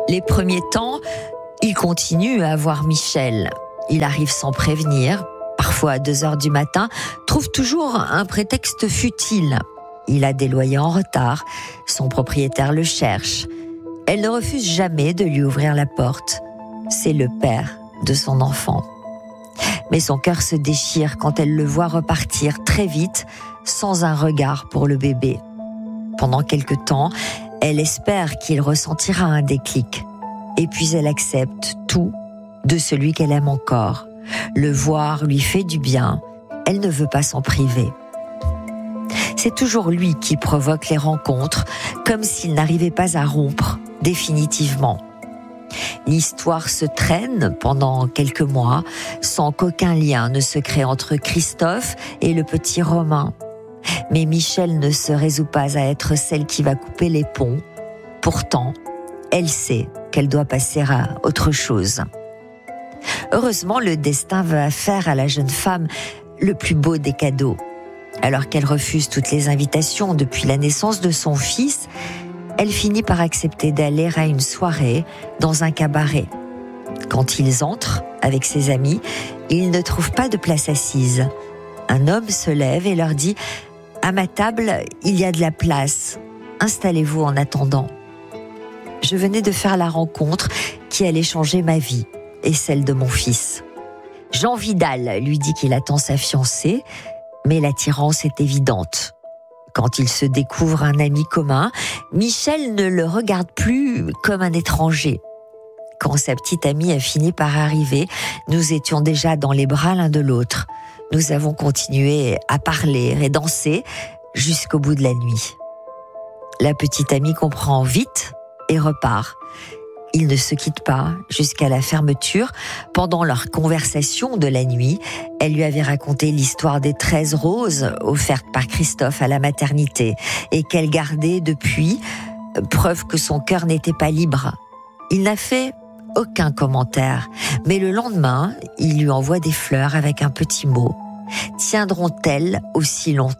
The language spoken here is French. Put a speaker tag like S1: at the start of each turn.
S1: Les premiers temps, il continue à voir Michel. Il arrive sans prévenir, parfois à 2h du matin, trouve toujours un prétexte futile. Il a des loyers en retard, son propriétaire le cherche. Elle ne refuse jamais de lui ouvrir la porte. C'est le père de son enfant. Mais son cœur se déchire quand elle le voit repartir très vite, sans un regard pour le bébé. Pendant quelque temps, elle espère qu'il ressentira un déclic. Et puis elle accepte tout de celui qu'elle aime encore. Le voir lui fait du bien. Elle ne veut pas s'en priver. C'est toujours lui qui provoque les rencontres, comme s'il n'arrivait pas à rompre définitivement. L'histoire se traîne pendant quelques mois, sans qu'aucun lien ne se crée entre Christophe et le petit Romain. Mais Michel ne se résout pas à être celle qui va couper les ponts. Pourtant, elle sait qu'elle doit passer à autre chose. Heureusement, le destin va faire à la jeune femme le plus beau des cadeaux. Alors qu'elle refuse toutes les invitations depuis la naissance de son fils, elle finit par accepter d'aller à une soirée dans un cabaret. Quand ils entrent avec ses amis, ils ne trouvent pas de place assise. Un homme se lève et leur dit « À ma table, il y a de la place. Installez-vous en attendant. » Je venais de faire la rencontre qui allait changer ma vie et celle de mon fils. Jean Vidal lui dit qu'il attend sa fiancée, mais l'attirance est évidente. Quand il se découvre un ami commun, Michel ne le regarde plus comme un étranger. Quand sa petite amie a fini par arriver, nous étions déjà dans les bras l'un de l'autre. Nous avons continué à parler et danser jusqu'au bout de la nuit. La petite amie comprend vite et repart. Ils ne se quittent pas jusqu'à la fermeture. Pendant leur conversation de la nuit, elle lui avait raconté l'histoire des 13 roses offertes par Christophe à la maternité et qu'elle gardait depuis, preuve que son cœur n'était pas libre. Il n'a fait aucun commentaire, mais le lendemain, il lui envoie des fleurs avec un petit mot. Tiendront-elles aussi longtemps ?